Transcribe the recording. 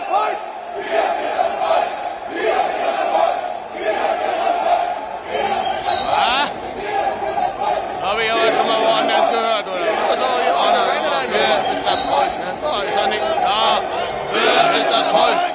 Volk! Habe ich aber schon mal woanders gehört, oder? Also, ja, wer ist das Volk, ne? Ja, ist ja nicht. Ja, wer ist das Volk?